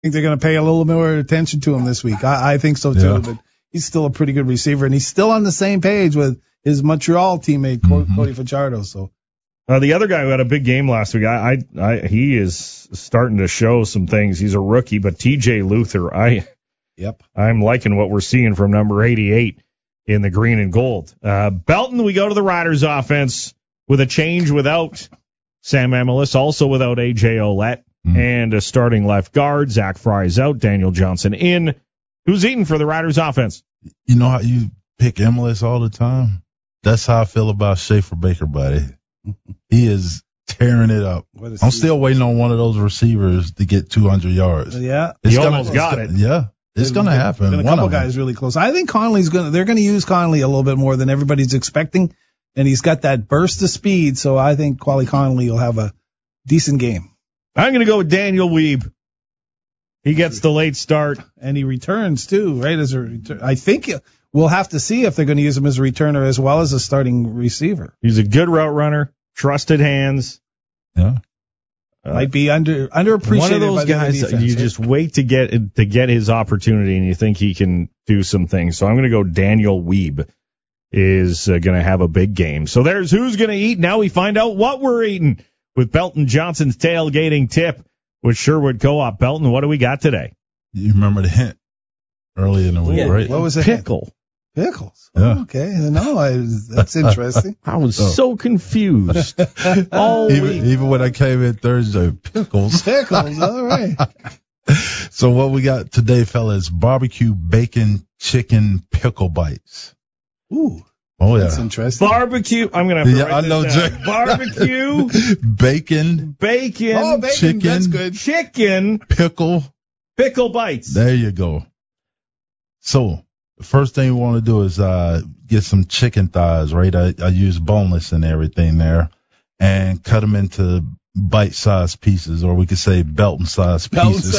think they're going to pay a little more attention to him this week. I think so, too. Yeah. But he's still a pretty good receiver, and he's still on the same page with his Montreal teammate, Cody Fajardo. So. The other guy who had a big game last week, he is starting to show some things. He's a rookie, but TJ Luther, I'm liking what we're seeing from number 88 in the green and gold. Belton, we go to the Riders offense with a change without Sam Amelis, also without A.J. Ouellette, and a starting left guard. Zach Fry's out, Daniel Johnson in. Who's eating for the Riders offense? You know how you pick Amelis all the time? That's how I feel about Schaefer Baker, buddy. He is tearing it up. I'm still waiting on one of those receivers to get 200 yards. Yeah. He almost got it. Yeah. It's going to happen. A couple guys really close. I think they're going to use Conley a little bit more than everybody's expecting. And he's got that burst of speed. So I think Quali Conley will have a decent game. I'm going to go with Daniel Weeb. He gets the late start. And he returns too, right? I think we'll have to see if they're going to use him as a returner as well as a starting receiver. He's a good route runner, trusted hands. Yeah. Might be underappreciated. One of those guys defense, you just wait to get his opportunity, and you think he can do some things. So I'm going to go Daniel Weeb is going to have a big game. So there's who's going to eat. Now we find out what we're eating with Belton Johnson's tailgating tip with Sherwood Co-op. Belton, what do we got today? You remember the hint early in the week, right? What was it? Pickle. Pickles. Yeah. Oh, okay. No, that's interesting. I was so confused all week. Even when I came in Thursday, pickles. Pickles, all right. So what we got today, fellas, barbecue bacon chicken pickle bites. Ooh. Oh, yeah. That's interesting. Barbecue. I'm going to have to write this down. Jay. Barbecue. Bacon. Oh, bacon. Chicken. That's good. Chicken. Pickle bites. There you go. So the first thing we want to do is get some chicken thighs, right? I use boneless and everything there, and cut them into bite-sized pieces, or we could say Belton-sized pieces.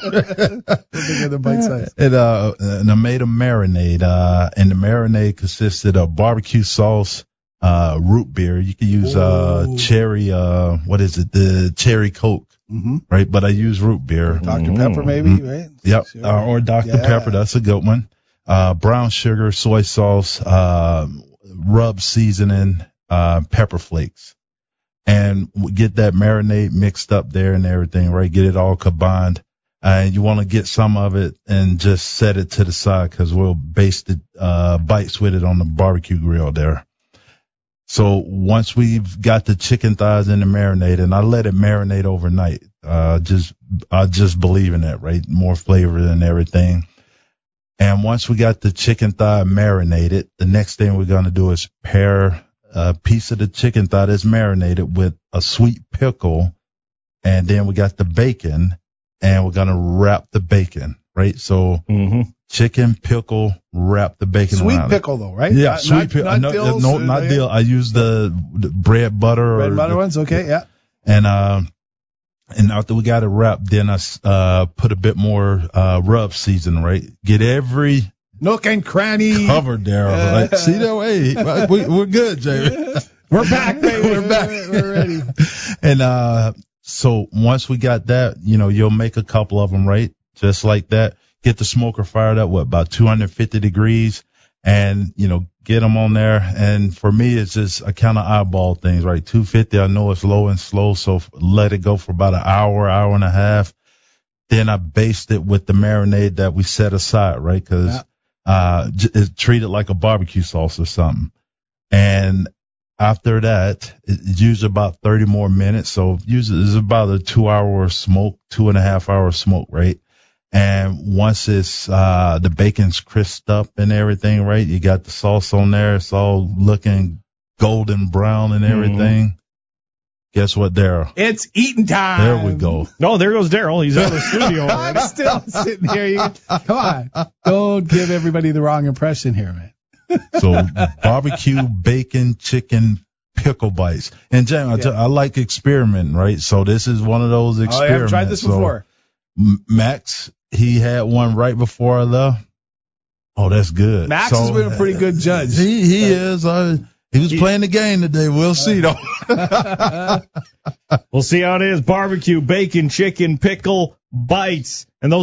The bite size. And I made a marinade, and the marinade consisted of barbecue sauce, root beer. You can use cherry, the cherry Coke, right? But I use root beer. Dr. Pepper, maybe, right? Yep, sure. Or Dr. Pepper. That's a good one. Brown sugar, soy sauce, rub seasoning, pepper flakes. And get that marinade mixed up there and everything, right? Get it all combined. And you want to get some of it and just set it to the side because we'll baste the bites with it on the barbecue grill there. So once we've got the chicken thighs in the marinade, and I let it marinate overnight, I just believe in that, right? More flavor and everything. And once we got the chicken thigh marinated, the next thing we're going to do is pair a piece of the chicken thigh that's marinated with a sweet pickle, and then we got the bacon, and we're going to wrap the bacon, right? So chicken, pickle, wrap the bacon sweet around pickle, though, right? Yeah, sweet pickle. Not dill. I use the bread butter. Bread butter ones, okay, yeah. And after we got it wrapped, then I put a bit more rub season, right? Get every nook and cranny covered there. Right? See that way? We're good, Jamie. We're back, baby. We're back. We're ready. And so once we got that, you'll make a couple of them, right? Just like that. Get the smoker fired up, about 250 degrees, and, get them on there. And for me, it's just I kind of eyeball things, right? 250, I know it's low and slow, so let it go for about an hour and a half. Then I baste it with the marinade that we set aside, right? Because treat it like a barbecue sauce or something. And after that, it's usually about 30 more minutes. So usually it's about a 2-hour smoke, 2.5 hour smoke, right? And once it's, the bacon's crisped up and everything, right? You got the sauce on there. It's all looking golden brown and everything. Guess what, Daryl? It's eating time. There we go. No, there goes Daryl. He's out of the studio already. I'm still sitting here. Come on. Don't give everybody the wrong impression here, man. So barbecue, bacon, chicken, pickle bites. And Jamie, I like experimenting, right? So this is one of those experiments. I've tried this before. Max, he had one right before I left. Oh, that's good. Max has been a pretty good judge. He is. He was playing the game today. We'll see, though. We'll see how it is. Barbecue, bacon, chicken, pickle, bites. And those